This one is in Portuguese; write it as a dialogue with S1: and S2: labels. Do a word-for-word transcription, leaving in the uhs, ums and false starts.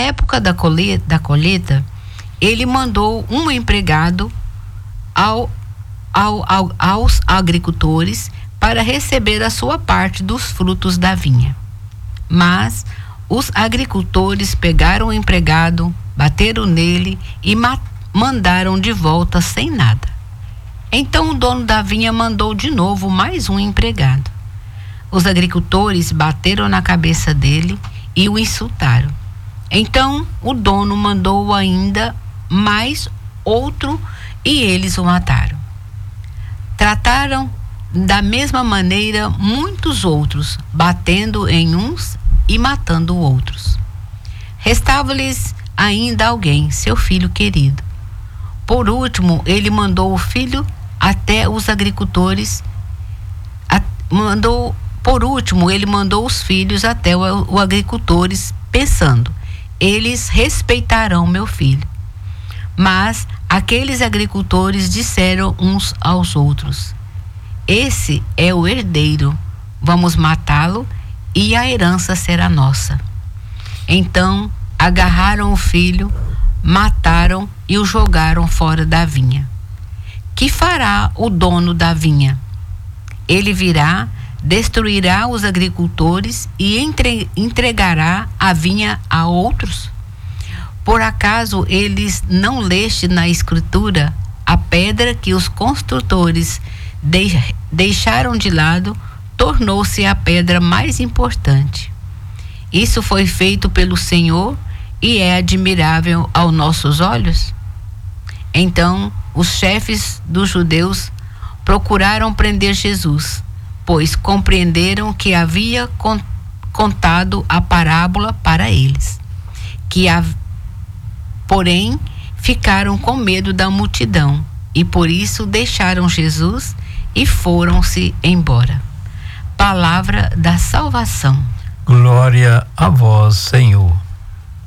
S1: época da colheita, da colheita, ele mandou um empregado ao, ao, ao, aos agricultores para receber a sua parte dos frutos da vinha. Mas os agricultores pegaram o empregado, bateram nele e ma- mandaram de volta sem nada. Então o dono da vinha mandou de novo mais um empregado. Os agricultores bateram na cabeça dele e o insultaram. Então o dono mandou ainda mais outro e eles o mataram. Trataram da mesma maneira muitos outros, batendo em uns e matando outros. Restava-lhes ainda alguém, seu filho querido. Por último, ele mandou o filho até os agricultores, a, mandou, por último, ele mandou os filhos até o, o agricultores, pensando, eles respeitarão meu filho. Mas aqueles agricultores disseram uns aos outros, esse é o herdeiro, vamos matá-lo e a herança será nossa. Então agarraram o filho, mataram e o jogaram fora da vinha. Que fará o dono da vinha? Ele virá, destruirá os agricultores e entre, entregará a vinha a outros? Por acaso eles não leste na escritura a pedra que os construtores de, deixaram de lado tornou-se a pedra mais importante. Isso foi feito pelo Senhor e é admirável aos nossos olhos? Então, os chefes dos judeus procuraram prender Jesus, pois compreenderam que havia contado a parábola para eles. Que a, porém, ficaram com medo da multidão e por isso deixaram Jesus e foram-se embora. Palavra da salvação.
S2: Glória a vós, Senhor.